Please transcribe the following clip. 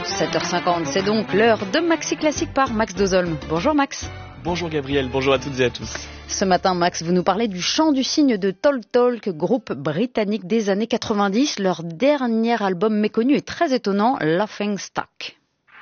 7h50, c'est donc l'heure de Maxi Classique par Max Dozolm. Bonjour Max. Bonjour Gabriel, bonjour à toutes et à tous. Ce matin, Max, vous nous parlez du chant du cygne de Talk Talk, groupe britannique des années 90. Leur dernier album méconnu est très étonnant, Laughing Stock.